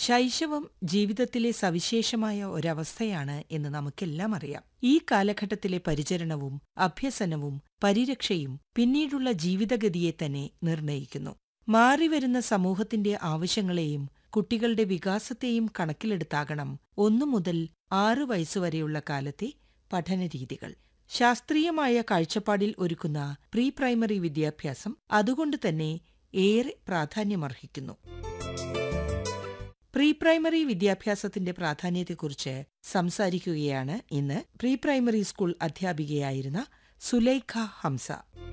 ശൈശവം ജീവിതത്തിലെ സവിശേഷമായ ഒരവസ്ഥയാണ് എന്ന് നമുക്കെല്ലാം അറിയാം. ഈ കാലഘട്ടത്തിലെ പരിചരണവും അഭ്യസനവും പരിരക്ഷയും പിന്നീടുള്ള ജീവിതഗതിയെ തന്നെ നിർണയിക്കുന്നു. മാറിവരുന്ന സമൂഹത്തിന്റെ ആവശ്യങ്ങളെയും കുട്ടികളുടെ വികാസത്തെയും കണക്കിലെടുത്താകണം 1 മുതൽ 6 വയസ്സുവരെയുള്ള കാലത്തെ പഠനരീതികൾ. ശാസ്ത്രീയമായ കാഴ്ചപ്പാടിൽ ഒരുക്കുന്ന പ്രീ പ്രൈമറി വിദ്യാഭ്യാസം അതുകൊണ്ടുതന്നെ ഏറെ പ്രാധാന്യമർഹിക്കുന്നു. പ്രീ പ്രൈമറി വിദ്യാഭ്യാസത്തിന്റെ പ്രാധാന്യത്തെക്കുറിച്ച് സംസാരിക്കുകയാണ് ഇന്ന് pre primary school അധ്യാപികയായിരുന്ന Sulaikha Hamza.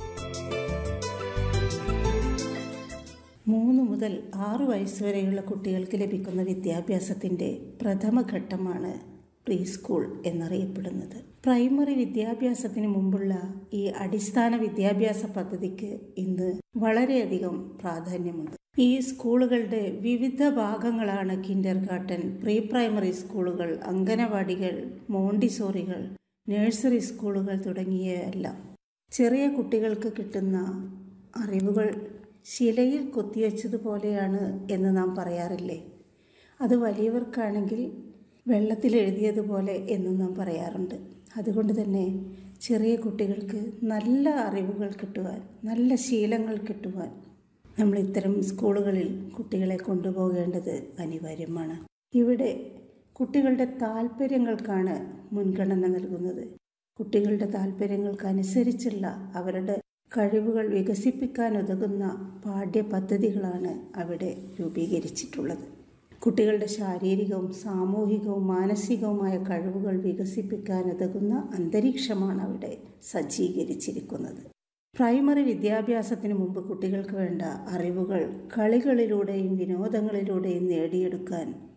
3 മുതൽ 6 വയസ്സുവരെയുള്ള കുട്ടികൾക്ക് ലഭിക്കുന്ന വിദ്യാഭ്യാസത്തിൻ്റെ പ്രഥമ ഘട്ടമാണ് പ്രീ സ്കൂൾ എന്നറിയപ്പെടുന്നത്. പ്രൈമറി വിദ്യാഭ്യാസത്തിന് മുമ്പുള്ള ഈ അടിസ്ഥാന വിദ്യാഭ്യാസ പദ്ധതിക്ക് ഇന്ന് വളരെയധികം പ്രാധാന്യമുണ്ട്. ഈ സ്കൂളുകളുടെ വിവിധ ഭാഗങ്ങളാണ് കിൻഡർ ഗാർട്ടൻ, പ്രീ പ്രൈമറി സ്കൂളുകൾ, അംഗനവാടികൾ, മോണ്ടിസോറികൾ, നഴ്സറി സ്കൂളുകൾ തുടങ്ങിയവയെല്ലാം. ചെറിയ കുട്ടികൾക്ക് കിട്ടുന്ന അറിവുകൾ ശിലയിൽ കൊത്തിവെച്ചതുപോലെയാണ് എന്ന് നാം പറയാറില്ലേ? അത് വലിയവർക്കാണെങ്കിൽ വെള്ളത്തിൽ എഴുതിയതുപോലെ എന്നും നാം പറയാറുണ്ട്. അതുകൊണ്ട് തന്നെ ചെറിയ കുട്ടികൾക്ക് നല്ല അറിവുകൾ കിട്ടുവാൻ, നല്ല ശീലങ്ങൾ കിട്ടുവാൻ നമ്മൾ ഇത്തരം സ്കൂളുകളിൽ കുട്ടികളെ കൊണ്ടുപോകേണ്ടത് അനിവാര്യമാണ്. ഇവിടെ കുട്ടികളുടെ താല്പര്യങ്ങൾക്കാണ് മുൻഗണന നൽകുന്നത്. കുട്ടികളുടെ താല്പര്യങ്ങൾക്കനുസരിച്ചുള്ള അവരുടെ കഴിവുകൾ വികസിപ്പിക്കാൻ ഉതകുന്ന പാഠ്യപദ്ധതികളാണ് അവിടെ രൂപീകരിച്ചിട്ടുള്ളത്. കുട്ടികളുടെ ശാരീരികവും സാമൂഹികവും മാനസികവുമായ കഴിവുകൾ വികസിപ്പിക്കാൻ ഉതകുന്ന അന്തരീക്ഷമാണ് അവിടെ സജ്ജീകരിച്ചിരിക്കുന്നത്. പ്രൈമറി വിദ്യാഭ്യാസത്തിന് മുമ്പ് കുട്ടികൾക്ക് വേണ്ട അറിവുകൾ കളികളിലൂടെയും വിനോദങ്ങളിലൂടെയും നേടിയെടുക്കാൻ